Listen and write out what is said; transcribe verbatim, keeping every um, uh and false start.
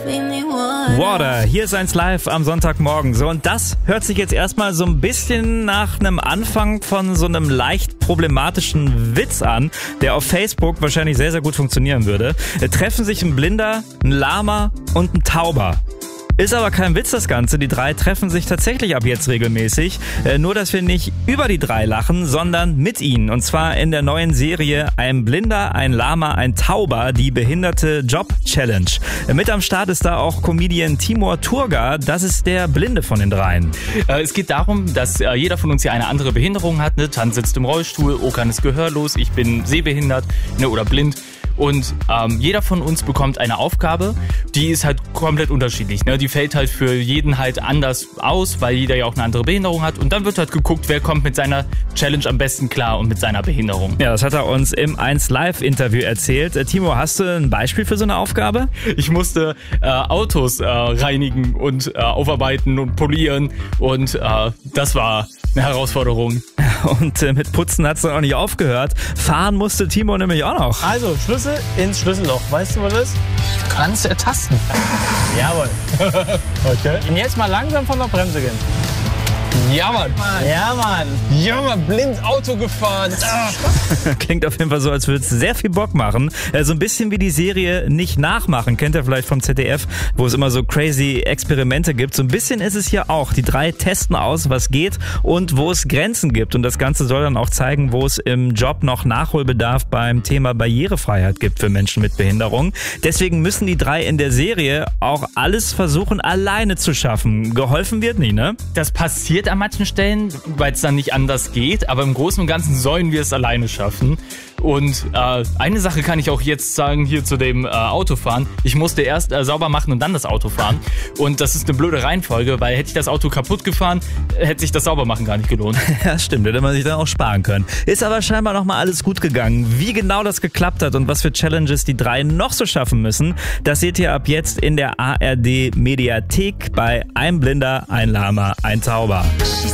Water, hier ist eins live am Sonntagmorgen. So, und das hört sich jetzt erstmal so ein bisschen nach einem Anfang von so einem leicht problematischen Witz an, der auf Facebook wahrscheinlich sehr, sehr gut funktionieren würde. Treffen sich ein Blinder, ein Lahmer und ein Tauber. Ist aber kein Witz das Ganze, die drei treffen sich tatsächlich ab jetzt regelmäßig. Äh, nur, dass wir nicht über die drei lachen, sondern mit ihnen. Und zwar in der neuen Serie Ein Blinder, ein Lahmer, ein Tauber, die behinderte Job-Challenge. Äh, mit am Start ist da auch Comedian Timur Turga, das ist der Blinde von den dreien. Äh, es geht darum, dass äh, jeder von uns hier eine andere Behinderung hat. Ne? Tan sitzt im Rollstuhl, Okan ist gehörlos, ich bin sehbehindert, ne, oder blind. Und ähm, jeder von uns bekommt eine Aufgabe, die ist halt komplett unterschiedlich. Ne? Die fällt halt für jeden halt anders aus, weil jeder ja auch eine andere Behinderung hat. Und dann wird halt geguckt, wer kommt mit seiner Challenge am besten klar und mit seiner Behinderung. Ja, das hat er uns im eins live Interview erzählt. Äh, Timo, hast du ein Beispiel für so eine Aufgabe? Ich musste äh, Autos äh, reinigen und äh, aufarbeiten und polieren. Und äh, das war eine Herausforderung. Und äh, mit Putzen hat es dann auch nicht aufgehört. Fahren musste Timo nämlich auch noch. Also, Schlüssel ins Schlüsselloch. Weißt du, was das ist? Du kannst ertasten. Jawohl. Okay. Und jetzt mal langsam von der Bremse gehen. Ja, Mann. Ja, Mann. Ja, Mann, blind Auto gefahren. Ah. Klingt auf jeden Fall so, als würde es sehr viel Bock machen. Äh, so ein bisschen wie die Serie Nicht nachmachen. Kennt ihr vielleicht vom Z D F, wo es immer so crazy Experimente gibt. So ein bisschen ist es hier auch. Die drei testen aus, was geht und wo es Grenzen gibt. Und das Ganze soll dann auch zeigen, wo es im Job noch Nachholbedarf beim Thema Barrierefreiheit gibt für Menschen mit Behinderung. Deswegen müssen die drei in der Serie auch alles versuchen, alleine zu schaffen. Geholfen wird nie, ne? Das passiert an manchen Stellen, weil es dann nicht anders geht, aber im Großen und Ganzen sollen wir es alleine schaffen. Und äh, eine Sache kann ich auch jetzt sagen hier zu dem äh, Autofahren. Ich musste erst äh, sauber machen und dann das Auto fahren. Und das ist eine blöde Reihenfolge, weil hätte ich das Auto kaputt gefahren, hätte sich das Saubermachen gar nicht gelohnt. Ja, stimmt, hätte man sich dann auch sparen können. Ist aber scheinbar nochmal alles gut gegangen. Wie genau das geklappt hat und was für Challenges die drei noch so schaffen müssen, das seht ihr ab jetzt in der A R D Mediathek bei Ein Blinder, ein Lahmer, ein Tauber.